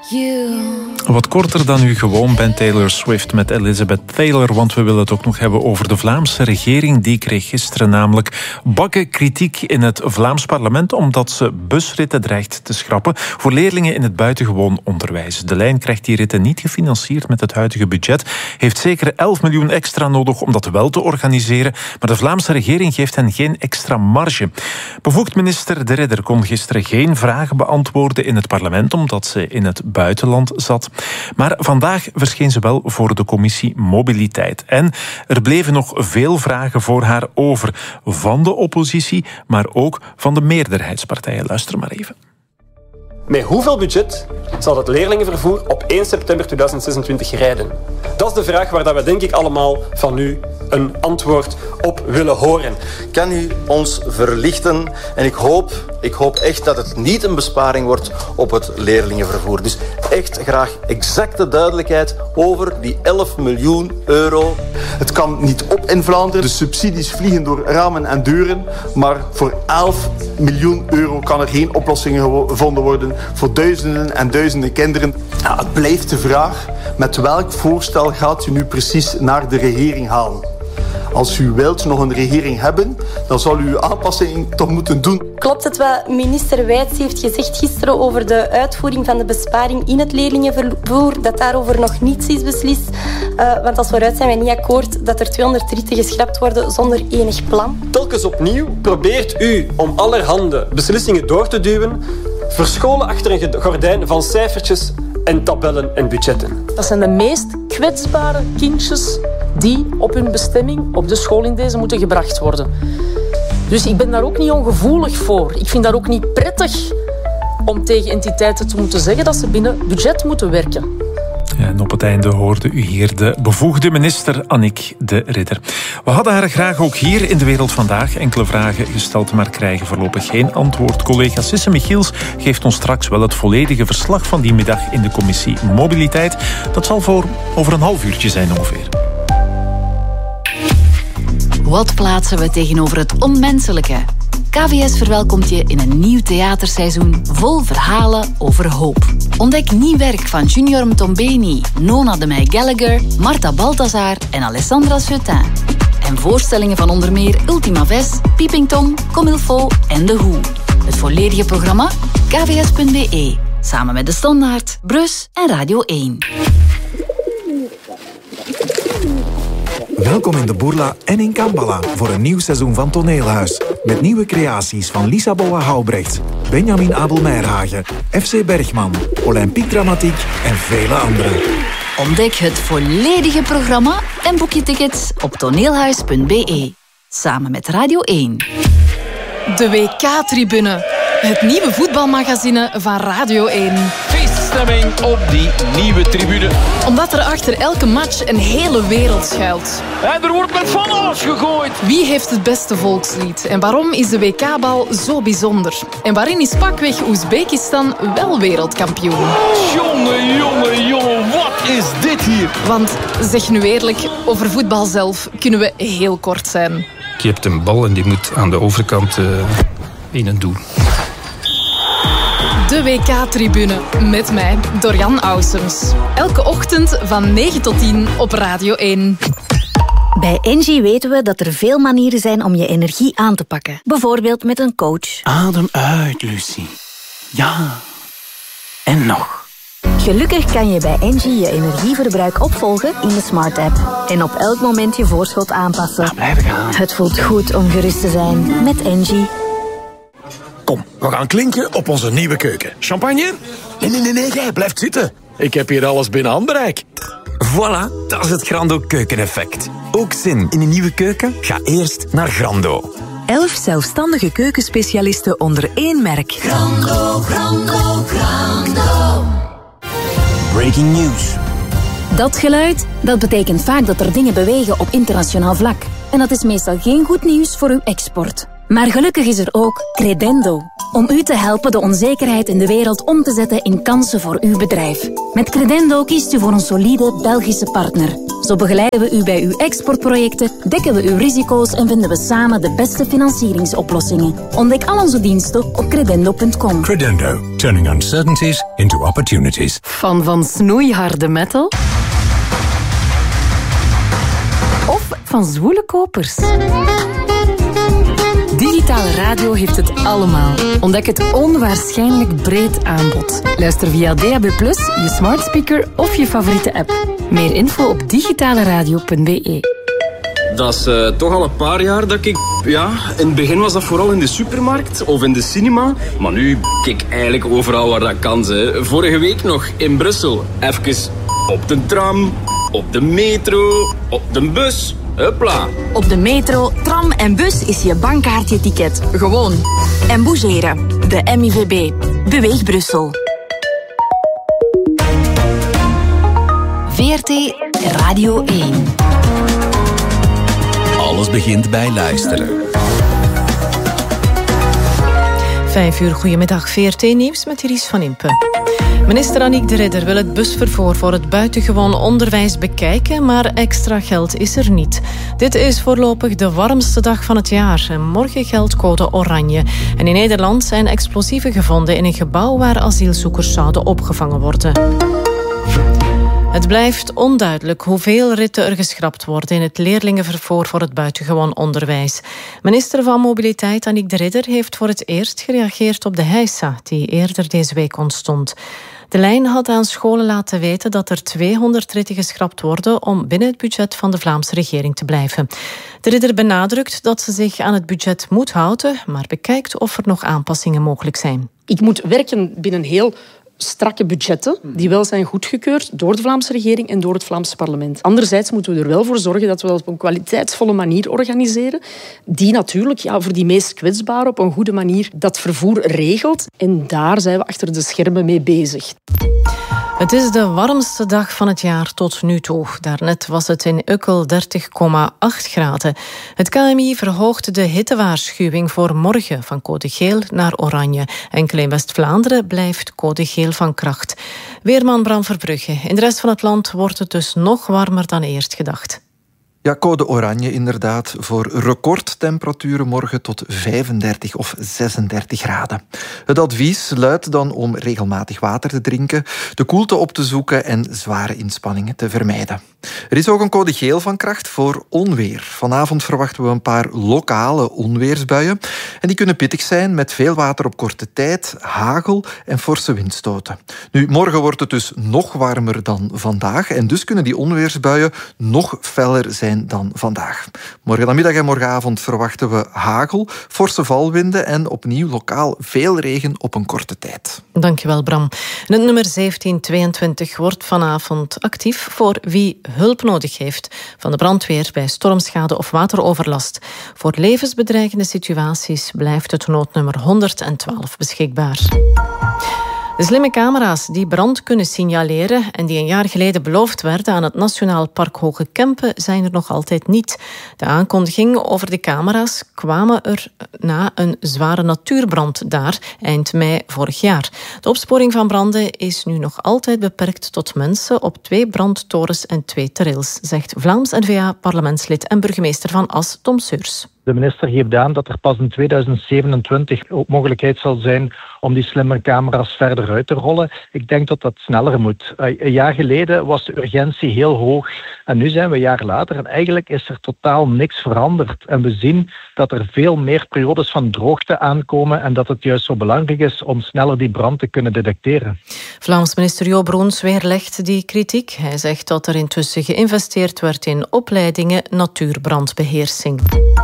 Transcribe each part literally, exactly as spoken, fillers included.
Wat korter dan u gewoon bent, Taylor Swift met Elizabeth Taylor, want we willen het ook nog hebben over de Vlaamse regering. Die kreeg gisteren namelijk bakken kritiek in het Vlaams parlement omdat ze busritten dreigt te schrappen voor leerlingen in het buitengewoon onderwijs. De lijn krijgt die ritten niet gefinancierd met het huidige budget, heeft zeker elf miljoen extra nodig om dat wel te organiseren, maar de Vlaamse regering geeft hen geen extra marge. Bevoegd minister De Ridder kon gisteren geen vragen beantwoorden in het parlement omdat ze in het buitenland zat. Maar vandaag verscheen ze wel voor de commissie Mobiliteit. En er bleven nog veel vragen voor haar over. Van de oppositie, maar ook van de meerderheidspartijen. Luister maar even. Met hoeveel budget zal het leerlingenvervoer op één september tweeduizend zesentwintig rijden? Dat is de vraag waar we denk ik allemaal van u een antwoord op willen horen. Kan u ons verlichten? En ik hoop, ik hoop echt dat het niet een besparing wordt op het leerlingenvervoer. Dus echt graag exacte duidelijkheid over die elf miljoen euro. Het kan niet op in Vlaanderen. De subsidies vliegen door ramen en deuren. Maar voor elf miljoen euro kan er geen oplossing gevonden worden voor duizenden en duizenden kinderen. Ja, het blijft de vraag, met welk voorstel gaat u nu precies naar de regering halen? Als u wilt nog een regering hebben, dan zal u uw aanpassing toch moeten doen. Klopt het wat minister Wijts heeft gezegd gisteren over de uitvoering van de besparing in het leerlingenvervoer, dat daarover nog niets is beslist? Uh, want als vooruit zijn wij niet akkoord dat er tweehonderd ritten geschrapt worden zonder enig plan. Telkens opnieuw probeert u om allerhande beslissingen door te duwen, verscholen achter een gordijn van cijfertjes en tabellen en budgetten. Dat zijn de meest kwetsbare kindjes die op hun bestemming op de school in deze moeten gebracht worden. Dus ik ben daar ook niet ongevoelig voor. Ik vind dat ook niet prettig om tegen entiteiten te moeten zeggen dat ze binnen budget moeten werken. Ja, en op het einde hoorde u hier de bevoegde minister Annick De Ridder. We hadden haar graag ook hier in De Wereld Vandaag enkele vragen gesteld, maar krijgen voorlopig geen antwoord. Collega Sisse Michiels geeft ons straks wel het volledige verslag van die middag in de commissie Mobiliteit. Dat zal voor over een half uurtje zijn ongeveer. Wat plaatsen we tegenover het onmenselijke? K V S verwelkomt je in een nieuw theaterseizoen vol verhalen over hoop. Ontdek nieuw werk van Junior Mtombeni, Nona de Meij Gallagher, Marta Balthazar en Alessandra Schuttin. En voorstellingen van onder meer Ultima Ves, Peeping Tom, Comme il faut en The Who. Het volledige programma k v s punt b e. Samen met De Standaard, Brus en Radio één. Welkom in de Bourla en in Kambala voor een nieuw seizoen van Toneelhuis. Met nieuwe creaties van Lisa Boa-Houbrecht, Benjamin Abel-Meirhagen, F C Bergman, Olympique Dramatiek en vele anderen. Ontdek het volledige programma en boek je tickets op toneelhuis punt b e. Samen met Radio één. De W K-tribune. Het nieuwe voetbalmagazine van Radio één. Feeststemming op die nieuwe tribune. Omdat er achter elke match een hele wereld schuilt. En er wordt met van alles gegooid. Wie heeft het beste volkslied? En waarom is de W K-bal zo bijzonder? En waarin is pakweg Oezbekistan wel wereldkampioen? Jongen, jongen, jongen, wat is dit hier? Want, zeg nu eerlijk, over voetbal zelf kunnen we heel kort zijn. Je hebt een bal en die moet aan de overkant uh, in een doel. De W K-tribune met mij, Dorian Ausums. Elke ochtend van negen tot tien op Radio één. Bij Engie weten we dat er veel manieren zijn om je energie aan te pakken. Bijvoorbeeld met een coach. Adem uit, Lucie. Ja. En nog. Gelukkig kan je bij Engie je energieverbruik opvolgen in de Smart app. En op elk moment je voorschot aanpassen. Ja, blijven gaan. Het voelt goed om gerust te zijn met Engie. Kom, we gaan klinken op onze nieuwe keuken. Champagne? Nee, nee, nee, nee, jij blijft zitten. Ik heb hier alles binnen handbereik. Voilà, dat is het Grando keukeneffect. Ook zin in een nieuwe keuken? Ga eerst naar Grando. Elf zelfstandige keukenspecialisten onder één merk. Grando, Grando, Grando. Breaking news. Dat geluid, dat betekent vaak dat er dingen bewegen op internationaal vlak. En dat is meestal geen goed nieuws voor uw export. Maar gelukkig is er ook Credendo. Om u te helpen de onzekerheid in de wereld om te zetten in kansen voor uw bedrijf. Met Credendo kiest u voor een solide Belgische partner. Zo begeleiden we u bij uw exportprojecten, dekken we uw risico's en vinden we samen de beste financieringsoplossingen. Ontdek al onze diensten op credendo punt com. Credendo, turning uncertainties into opportunities. Fan van snoeiharde metal? Of van zwoele kopers? Digitale radio heeft het allemaal. Ontdek het onwaarschijnlijk breed aanbod. Luister via D A B plus, je smart speaker of je favoriete app. Meer info op digitale radio punt b e. Dat is uh, toch al een paar jaar dat ik... Ja, in het begin was dat vooral in de supermarkt of in de cinema. Maar nu kijk ik eigenlijk overal waar dat kan. Hè. Vorige week nog in Brussel. Even op de tram, op de metro, op de bus... Hupla. Op de metro, tram en bus is je bankkaartje-ticket. Gewoon. En bougeren. De M I V B. Beweeg Brussel. V R T Radio één. Alles begint bij luisteren. Vijf uur, goedemiddag. V R T-nieuws met Iris van Impe. Minister Annick de Ridder wil het busvervoer voor het buitengewoon onderwijs bekijken, maar extra geld is er niet. Dit is voorlopig de warmste dag van het jaar en morgen geldt code oranje. En in Nederland zijn explosieven gevonden in een gebouw waar asielzoekers zouden opgevangen worden. Het blijft onduidelijk hoeveel ritten er geschrapt worden in het leerlingenvervoer voor het buitengewoon onderwijs. Minister van Mobiliteit Annick de Ridder heeft voor het eerst gereageerd op de heisa die eerder deze week ontstond. De lijn had aan scholen laten weten dat er tweehonderd ritten geschrapt worden om binnen het budget van de Vlaamse regering te blijven. De Ridder benadrukt dat ze zich aan het budget moet houden, maar bekijkt of er nog aanpassingen mogelijk zijn. Ik moet werken binnen heel strakke budgetten die wel zijn goedgekeurd door de Vlaamse regering en door het Vlaamse parlement. Anderzijds moeten we er wel voor zorgen dat we dat op een kwaliteitsvolle manier organiseren, die natuurlijk ja, voor die meest kwetsbaren op een goede manier dat vervoer regelt. En daar zijn we achter de schermen mee bezig. Het is de warmste dag van het jaar tot nu toe. Daarnet was het in Ukkel dertig komma acht graden. Het K M I verhoogt de hittewaarschuwing voor morgen van code geel naar oranje. Enkel in West-Vlaanderen blijft code geel van kracht. Weerman Bram Verbrugge. In de rest van het land wordt het dus nog warmer dan eerst gedacht. Ja, code oranje inderdaad voor recordtemperaturen morgen tot vijfendertig of zesendertig graden. Het advies luidt dan om regelmatig water te drinken, de koelte op te zoeken en zware inspanningen te vermijden. Er is ook een code geel van kracht voor onweer. Vanavond verwachten we een paar lokale onweersbuien. En die kunnen pittig zijn met veel water op korte tijd, hagel en forse windstoten. Nu, morgen wordt het dus nog warmer dan vandaag en dus kunnen die onweersbuien nog feller zijn dan vandaag. Morgenmiddag en morgenavond verwachten we hagel, forse valwinden en opnieuw lokaal veel regen op een korte tijd. Dankjewel, Bram. En het nummer zeventien tweeëntwintig wordt vanavond actief voor wie hulp nodig heeft van de brandweer bij stormschade of wateroverlast. Voor levensbedreigende situaties blijft het noodnummer honderdtwaalf beschikbaar. De slimme camera's die brand kunnen signaleren en die een jaar geleden beloofd werden aan het Nationaal Park Hoge Kempen zijn er nog altijd niet. De aankondiging over de camera's kwamen er na een zware natuurbrand daar eind mei vorig jaar. De opsporing van branden is nu nog altijd beperkt tot mensen op twee brandtorens en twee trails, zegt Vlaams N V A-parlementslid en burgemeester van As, Tom Seurs. De minister geeft aan dat er pas in tweeduizend zevenentwintig ook mogelijkheid zal zijn om die slimme camera's verder uit te rollen. Ik denk dat dat sneller moet. Een jaar geleden was de urgentie heel hoog en nu zijn we een jaar later en eigenlijk is er totaal niks veranderd. En we zien dat er veel meer periodes van droogte aankomen en dat het juist zo belangrijk is om sneller die brand te kunnen detecteren. Vlaams minister Jo Broens weerlegt die kritiek. Hij zegt dat er intussen geïnvesteerd werd in opleidingen natuurbrandbeheersing.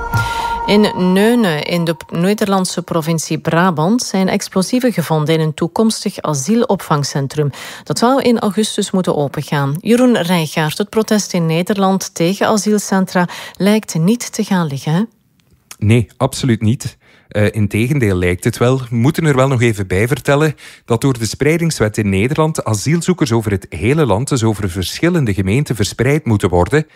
In Neunen, in de Nederlandse provincie Brabant, zijn explosieven gevonden in een toekomstig asielopvangcentrum. Dat zou in augustus moeten opengaan. Jeroen Rijgaard, het protest in Nederland tegen asielcentra lijkt niet te gaan liggen, hè? Nee, absoluut niet. Uh, integendeel lijkt het wel. We moeten er wel nog even bij vertellen dat door de spreidingswet in Nederland asielzoekers over het hele land, dus over verschillende gemeenten, verspreid moeten worden.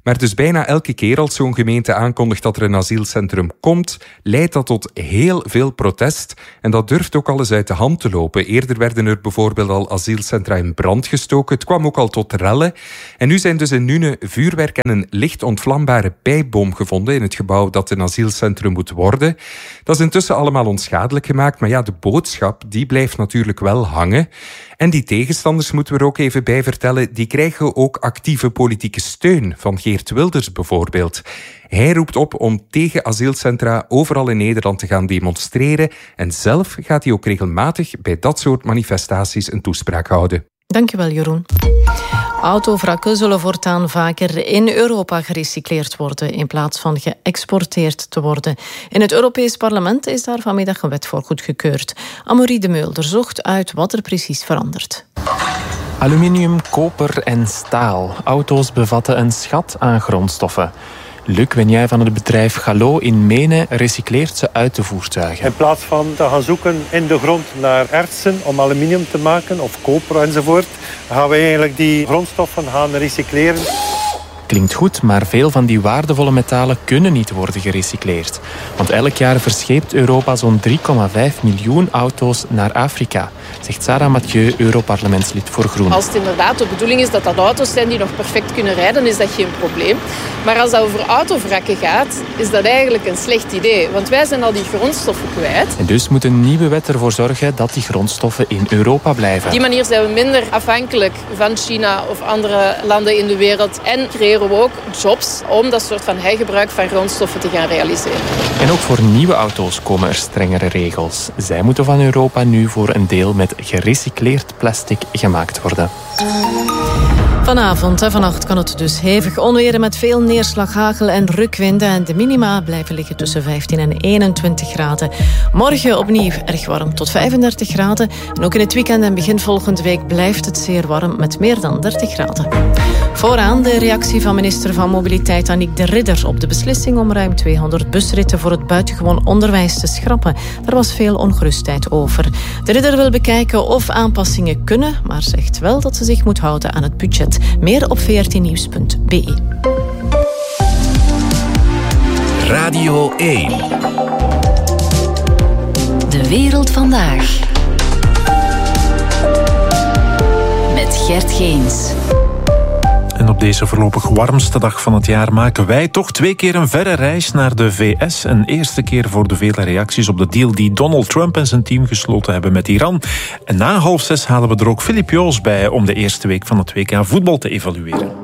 Maar dus bijna elke keer als zo'n gemeente aankondigt dat er een asielcentrum komt, leidt dat tot heel veel protest. En dat durft ook al eens uit de hand te lopen. Eerder werden er bijvoorbeeld al asielcentra in brand gestoken. Het kwam ook al tot rellen. En nu zijn dus in Nune vuurwerk en een licht ontvlambare pijpboom gevonden in het gebouw dat een asielcentrum moet worden. Dat is intussen allemaal onschadelijk gemaakt, maar ja, de boodschap die blijft natuurlijk wel hangen. En die tegenstanders, moeten we er ook even bij vertellen, die krijgen ook actieve politieke steun van Geert Wilders bijvoorbeeld. Hij roept op om tegen asielcentra overal in Nederland te gaan demonstreren en zelf gaat hij ook regelmatig bij dat soort manifestaties een toespraak houden. Dankjewel, Jeroen. Autovrakken zullen voortaan vaker in Europa gerecycleerd worden in plaats van geëxporteerd te worden. In het Europees Parlement is daar vanmiddag een wet voor goedgekeurd. Amaury de Mulder zocht uit wat er precies verandert. Aluminium, koper en staal. Auto's bevatten een schat aan grondstoffen. Luc Wenjay van het bedrijf Gallo in Menen recycleert ze uit de voertuigen. In plaats van te gaan zoeken in de grond naar ertsen om aluminium te maken of koper enzovoort, gaan we eigenlijk die grondstoffen gaan recycleren. Klinkt goed, maar veel van die waardevolle metalen kunnen niet worden gerecycleerd. Want elk jaar verscheept Europa zo'n drie komma vijf miljoen auto's naar Afrika, zegt Sarah Mathieu, Europarlementslid voor Groenen. Als het inderdaad de bedoeling is dat dat auto's zijn die nog perfect kunnen rijden, is dat geen probleem. Maar als dat over autovrakken gaat, is dat eigenlijk een slecht idee. Want wij zijn al die grondstoffen kwijt. En dus moet een nieuwe wet ervoor zorgen dat die grondstoffen in Europa blijven. Op die manier zijn we minder afhankelijk van China of andere landen in de wereld. En creëren we ook jobs om dat soort van hergebruik van grondstoffen te gaan realiseren. En ook voor nieuwe auto's komen er strengere regels. Zij moeten van Europa nu voor een deel met gerecycleerd plastic gemaakt worden. Vanavond en vannacht kan het dus hevig onweren met veel neerslag, hagel en rukwinden. En de minima blijven liggen tussen vijftien en eenentwintig graden. Morgen opnieuw erg warm tot vijfendertig graden. En ook in het weekend en begin volgende week blijft het zeer warm met meer dan dertig graden. Vooraan de reactie van minister van Mobiliteit Annick de Ridder op de beslissing om ruim tweehonderd busritten voor het buitengewoon onderwijs te schrappen. Daar was veel ongerustheid over. De Ridder wil bekijken of aanpassingen kunnen, maar zegt wel dat ze zich moet houden aan het budget. Meer op v r t nieuws punt b e. Radio één. De wereld vandaag. Met Gert Geens. En op deze voorlopig warmste dag van het jaar maken wij toch twee keer een verre reis naar de V S. Een eerste keer voor de vele reacties op de deal die Donald Trump en zijn team gesloten hebben met Iran. En na half zes halen we er ook Filip Joos bij om de eerste week van het W K voetbal te evalueren.